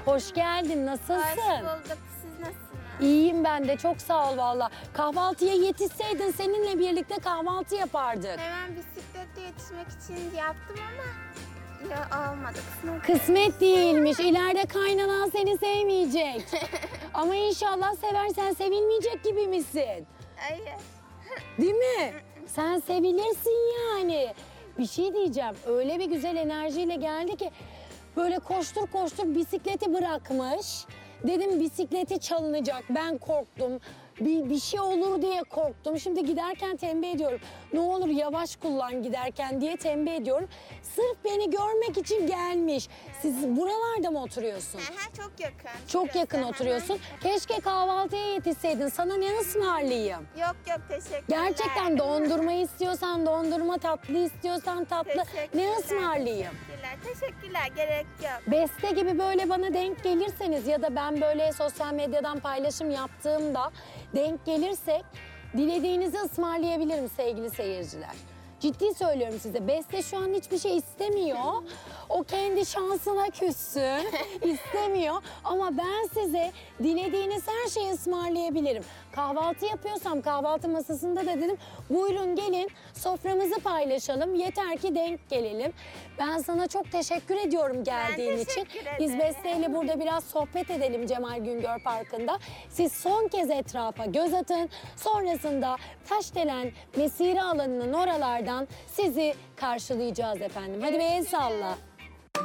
Hoş geldin. Nasılsın? Hoş bulduk. Siz nasılsınız? İyiyim ben de. Çok sağ ol valla. Kahvaltıya yetişseydin seninle birlikte kahvaltı yapardık. Hemen bisiklette yetişmek için yaptım ama ya olmadı. Kısmet değilmiş. İleride kaynanan seni sevmeyecek. Ama inşallah seversen sevilmeyecek gibi misin? Hayır. Değil mi? Sen sevilirsin yani. Bir şey diyeceğim. Öyle bir güzel enerjiyle geldi ki böyle koştur koştur bisikleti bırakmış. Dedim bisikleti çalınacak. Ben korktum. Bir şey olur diye korktum. Şimdi giderken tembih ediyorum. Ne olur yavaş kullan giderken diye tembih ediyorum. Sırf beni görmek için gelmiş. Siz buralarda mı oturuyorsun? Çok yakın. Çok Şurası, yakın hı hı. oturuyorsun. Keşke kahvaltıya yetişseydin. Sana ne ısmarlayayım? Yok teşekkürler. Gerçekten dondurma istiyorsan dondurma, tatlı istiyorsan tatlı. Ne ısmarlayayım? Teşekkürler. Gerek yok. Beste gibi böyle bana denk gelirseniz ya da ben böyle sosyal medyadan paylaşım yaptığımda denk gelirsek dilediğinizi ısmarlayabilirim sevgili seyirciler. Ciddi söylüyorum size. Beste şu an hiçbir şey istemiyor. O kendi şansına küssün. istemiyor. Ama ben size dilediğiniz her şeyi ısmarlayabilirim. Kahvaltı yapıyorsam kahvaltı masasında da dedim buyurun gelin soframızı paylaşalım. Yeter ki denk gelelim. Ben sana çok teşekkür ediyorum geldiğin için. teşekkür ederim. Biz Beste ile burada biraz sohbet edelim Cemal Güngör Parkı'nda. Siz son kez etrafa göz atın. Sonrasında Taşdelen mesire alanının oralardan sizi karşılayacağız efendim. Hadi bir el salla.